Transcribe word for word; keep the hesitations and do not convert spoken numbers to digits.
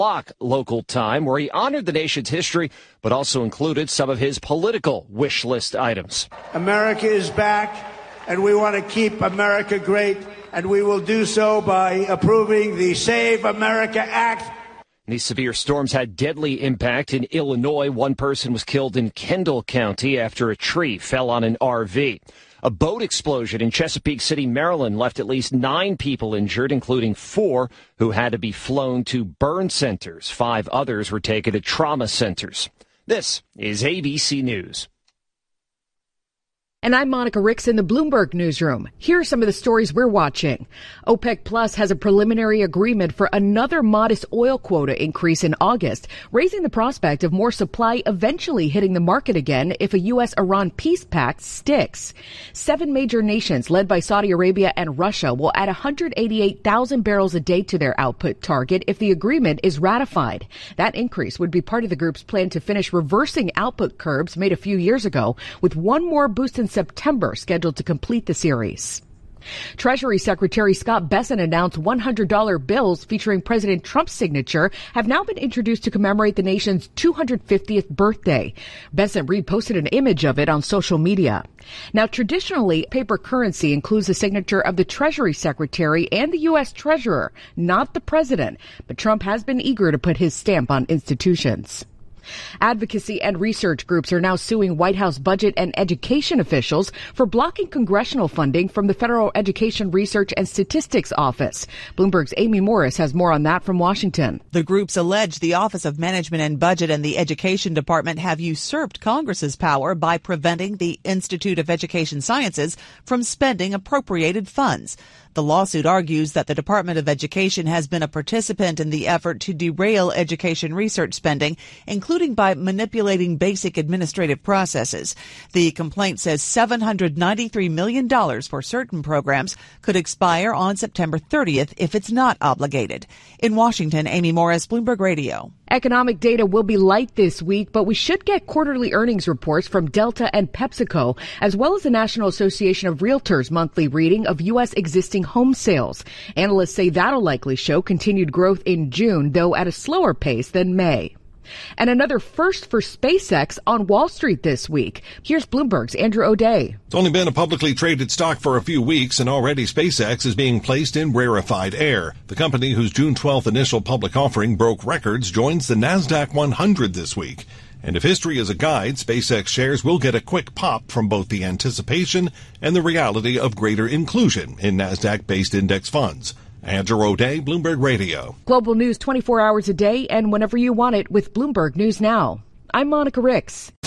o'clock local time, where he honored the nation's history, but also included some of his political wish list items. America is back, and we want to keep America great, and we will do so by approving the Save America Act. These severe storms had deadly impact in Illinois. One person was killed in Kendall County after a tree fell on an R V. A boat explosion in Chesapeake City, Maryland, left at least nine people injured, including four who had to be flown to burn centers. Five others were taken to trauma centers. This is A B C News. And I'm Monica Ricks in the Bloomberg Newsroom. Here are some of the stories we're watching. OPEC Plus has a preliminary agreement for another modest oil quota increase in August, raising the prospect of more supply eventually hitting the market again if a U S Iran peace pact sticks. Seven major nations, led by Saudi Arabia and Russia, will add one hundred eighty-eight thousand barrels a day to their output target if the agreement is ratified. That increase would be part of the group's plan to finish reversing output curbs made a few years ago, with one more boost in September scheduled to complete the series. Treasury Secretary Scott Bessent announced one hundred dollar bills featuring President Trump's signature have now been introduced to commemorate the nation's two hundred fiftieth birthday. Bessent reposted an image of it on social media. Now, traditionally, paper currency includes the signature of the Treasury Secretary and the U S Treasurer, not the president. But Trump has been eager to put his stamp on institutions. Advocacy and research groups are now suing White House budget and education officials for blocking congressional funding from the Federal Education Research and Statistics Office. Bloomberg's Amy Morris has more on that from Washington. The groups allege the Office of Management and Budget and the Education Department have usurped Congress's power by preventing the Institute of Education Sciences from spending appropriated funds. The lawsuit argues that the Department of Education has been a participant in the effort to derail education research spending, including by manipulating basic administrative processes. The complaint says seven hundred ninety-three million dollars for certain programs could expire on September thirtieth if it's not obligated. In Washington, Amy Morris, Bloomberg Radio. Economic data will be light this week, but we should get quarterly earnings reports from Delta and PepsiCo, as well as the National Association of Realtors monthly reading of U S existing home sales. Analysts say that'll likely show continued growth in June, though at a slower pace than May. And another first for SpaceX on Wall Street this week. Here's Bloomberg's Andrew O'Day. It's only been a publicly traded stock for a few weeks, and already SpaceX is being placed in rarefied air. The company, whose June twelfth initial public offering broke records, joins the NASDAQ one hundred this week. And if history is a guide, SpaceX shares will get a quick pop from both the anticipation and the reality of greater inclusion in NASDAQ-based index funds. Andrew O'Day, Bloomberg Radio. Global news twenty-four hours a day and whenever you want it with Bloomberg News Now. I'm Monica Ricks.